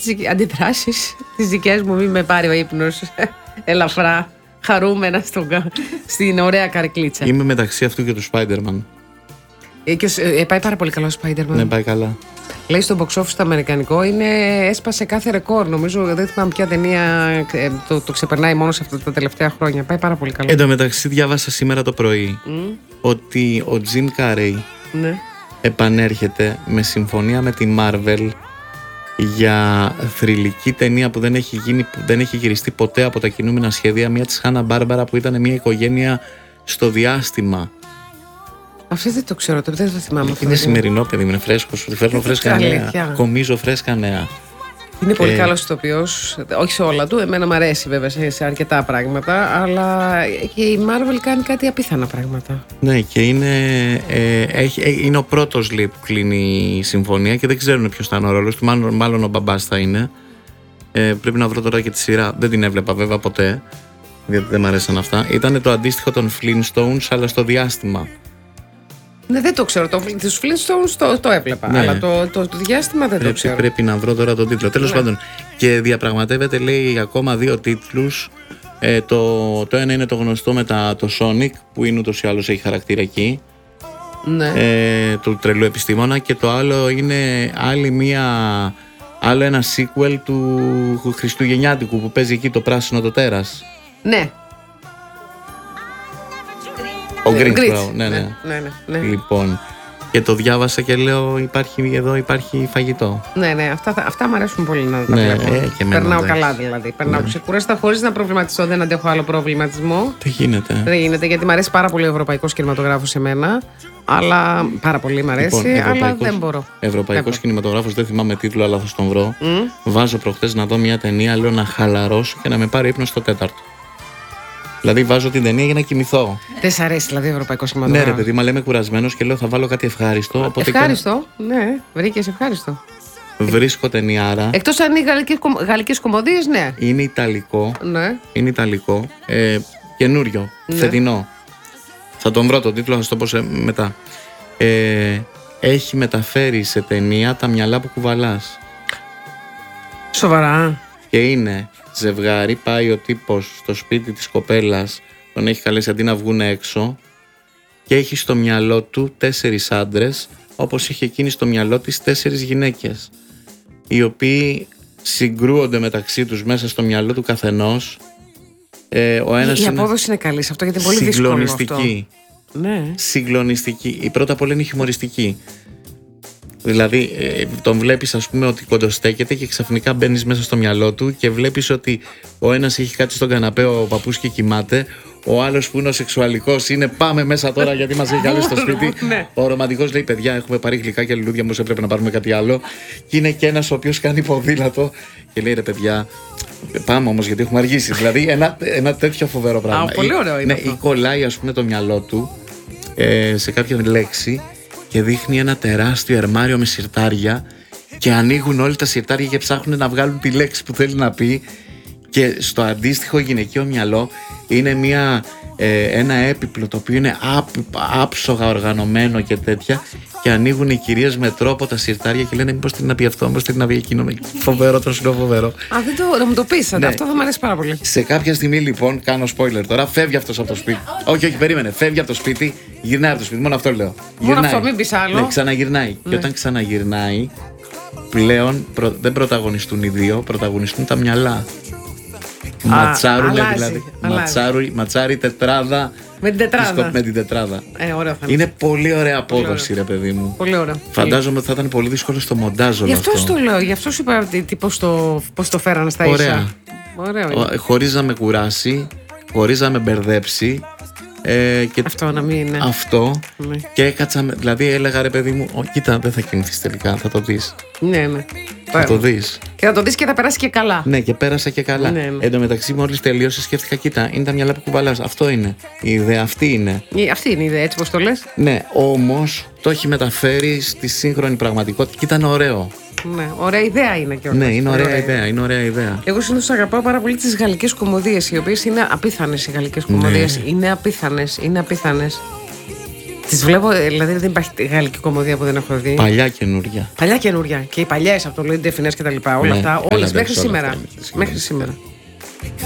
τις αντιδράσεις τις δικές μου, μην με πάρει ο ύπνος ελαφρά, χαρούμενα στην ωραία καρκλίτσα. Είμαι μεταξύ αυτού και του Spider-Man. Πάει πάρα πολύ καλό ο Spider-Man. Ναι, πάει καλά. Λέει στο box office το αμερικανικό, έσπασε κάθε ρεκόρ. Νομίζω δεν θυμάμαι ποια ταινία το ξεπερνάει μόνο σε αυτά τα τελευταία χρόνια. Πάει πάρα πολύ καλό. Εν τω μεταξύ, διάβασα σήμερα το πρωί ότι ο Jim Carrey επανέρχεται με συμφωνία με τη Marvel για θρυλική ταινία που δεν έχει γυριστεί ποτέ από τα κινούμενα σχέδια, μια της Χάνα Μπάρμπαρα που ήταν μια οικογένεια στο διάστημα. Αυτό δεν το ξέρω, δεν το θυμάμαι. Είναι σημερινό, παιδί μου, είναι φρέσκο. Σου φέρνω φρέσκα νέα. Κομίζω φρέσκα νέα. Είναι πολύ καλός ηθοποιός, όχι σε όλα του. Εμένα μου αρέσει βέβαια σε αρκετά πράγματα, αλλά και η Marvel κάνει κάτι απίθανα πράγματα. Ναι, και είναι ο πρώτος, λέει, που κλείνει η συμφωνία και δεν ξέρουν ποιος θα είναι ο ρόλος του. Μάλλον ο μπαμπάς θα είναι. Πρέπει να βρω τώρα και τη σειρά. Δεν την έβλεπα βέβαια ποτέ, γιατί δεν μου αρέσαν αυτά. Ήταν το αντίστοιχο των Flintstones, αλλά στο διάστημα. Ναι, δεν το ξέρω. Τους Flintstones το έβλεπα. Ναι. Αλλά το διάστημα δεν το ξέρω. Πρέπει να βρω τώρα τον τίτλο. Τέλος πάντων. Και διαπραγματεύεται, λέει, ακόμα 2 τίτλους. Το ένα είναι το γνωστό με το Sonic, που είναι ούτως ή άλλως έχει χαρακτήρα εκεί. Ναι. Του τρελού επιστήμονα. Και το άλλο είναι άλλο ένα sequel του Χριστουγεννιάτικου που παίζει εκεί το πράσινο το τέρας. Ναι. Ο Grinch. Ναι. Λοιπόν, και το διάβασα και λέω υπάρχει φαγητό. Ναι, αυτά μου αρέσουν πολύ να τα βλέπω. Περνάω καλά δηλαδή. Περνάω ξεκούραστα χωρίς να προβληματιστώ, δεν αντέχω άλλο προβληματισμό. Δεν γίνεται, γιατί μου αρέσει πάρα πολύ ο ευρωπαϊκός κινηματογράφος σε μένα. Αλλά πάρα πολύ μου αρέσει, αλλά δεν μπορώ. Ευρωπαϊκός κινηματογράφος, δεν θυμάμαι τίτλο, αλλά θα στον βρω. Βάζω προχτές να δω μια ταινία, λέω να χαλαρώσω και να με πάρει ύπνο στο 4ο. Δηλαδή βάζω την ταινία για να κοιμηθώ. Δεν σ' αρέσει δηλαδή ο ευρωπαϊκός κινηματογράφος? Ναι, ρε παιδί, μα λέμε κουρασμένος και λέω θα βάλω κάτι ευχάριστο. Οπότε ευχάριστο, ναι, βρήκες ευχάριστο. Βρίσκω ταινιάρα. Εκτός αν είναι γαλλικές κομμωδίες, ναι. Είναι Ιταλικό. Ναι. Είναι Ιταλικό. Καινούριο. Ναι. Φετινό. Θα τον βρω τον τίτλο, θα σου το πω μετά. Έχει μεταφέρει σε ταινία τα μυαλά που κουβαλάς. Σοβαρά? Και είναι ζευγάρι, πάει ο τύπος στο σπίτι της κοπέλας, τον έχει καλέσει αντί να βγουν έξω και έχει στο μυαλό του 4 άντρες, όπως είχε εκείνη στο μυαλό της 4 γυναίκες, οι οποίοι συγκρούονται μεταξύ τους μέσα στο μυαλό του καθενός. Η απόδοση είναι καλή σε αυτό, γιατί είναι πολύ δύσκολο αυτό. Ναι. Συγκλονιστική. Η πρώτα απ' όλα είναι χιουμοριστική. Δηλαδή τον βλέπεις, ας πούμε, ότι κοντοστέκεται και ξαφνικά μπαίνεις μέσα στο μυαλό του και βλέπεις ότι ο ένας έχει κάτσει στον καναπέ, ο παππούς, και κοιμάται. Ο άλλος που είναι ο σεξουαλικός είναι πάμε μέσα τώρα γιατί μας έχει καλέσει στο σπίτι. Ο ρομαντικός λέει παιδιά έχουμε πάρει γλυκά και λουλούδια, όμως έπρεπε να πάρουμε κάτι άλλο. Και είναι και ένας ο οποίος κάνει ποδήλατο και λέει ρε παιδιά πάμε όμως γιατί έχουμε αργήσει. Δηλαδή ένα τέτοιο φοβερό πράγμα. Πολύ ωραίο είναι. Ή κολλάει, ας πούμε, το μυαλό του σε κάποια λέξη και δείχνει ένα τεράστιο αρμάριο με συρτάρια και ανοίγουν όλοι τα συρτάρια και ψάχνουν να βγάλουν τη λέξη που θέλει να πει. Και στο αντίστοιχο γυναικείο μυαλό είναι ένα έπιπλο το οποίο είναι άψογα οργανωμένο και τέτοια, και ανοίγουν οι κυρίες με τρόπο τα συρτάρια και λένε μήπως θέλει να πει αυτό, μήπως θέλει να πει εκείνο. Φοβερό, το σου λέω φοβερό. Δεν μου το πεις, ναι. Αυτό θα μου αρέσει πάρα πολύ. Σε κάποια στιγμή λοιπόν, κάνω spoiler τώρα, φεύγει αυτός από το σπίτι. Όχι, περίμενε, φεύγει από το σπίτι, γυρνάει από το σπίτι, μόνο αυτό λέω. Μόνο αυτό, μην πεις άλλο. Ναι, ξαναγυρνάει. Ναι. Και όταν ξαναγυρνάει, πλέον δεν πρωταγωνιστούν οι δύο, πρωταγωνιστούν τα μυαλά. Ματσάρουνε δηλαδή. Ματσάρι τετράδα. Με την τετράδα. Ωραία, είναι πολύ ωραία απόδοση, ρε παιδί μου. Πολύ ωραία. Φαντάζομαι ότι θα ήταν πολύ δύσκολο στο μοντάζ όλο αυτό. Γι' αυτό το λέω, γι' αυτό σου είπα πώς το φέρανε στα ίσα. Ωραία. Χωρίς να με κουράσει, χωρίς να με μπερδέψει. Αυτό να μην είναι. Αυτό. Ναι. Και έκατσα, δηλαδή έλεγα ρε παιδί μου, κοίτα, δεν θα κινηθείς τελικά, θα το δεις. Ναι. Θα το δεις. Και θα το δεις και θα περάσει και καλά. Ναι, και πέρασα και καλά. Ναι. Εν τω μεταξύ, μόλις τελείωσε, σκέφτηκα, κοίτα, είναι τα μυαλά που κουβαλάς. Αυτό είναι. Η ιδέα αυτή είναι. Αυτή είναι η ιδέα, έτσι πως το λες. Ναι, όμως το έχει μεταφέρει στη σύγχρονη πραγματικότητα και ήταν ωραίο. Ναι, ωραία ιδέα είναι κιόλας. Ναι, είναι ωραία ιδέα. Εγώ συνήθως αγαπάω πάρα πολύ τις γαλλικές κομμωδίες, οι οποίες είναι απίθανες. Οι γαλλικές κομμωδίες είναι απίθανες. Τις βλέπω, δηλαδή δεν υπάρχει γαλλική κομμωδία που δεν έχω δει. Παλιά καινούρια. Παλιά καινούρια. Και οι παλιές από το Λίντε Φινές και τα λοιπά. Όλα αυτά. Όλες μέχρι σήμερα. Μέχρι σήμερα.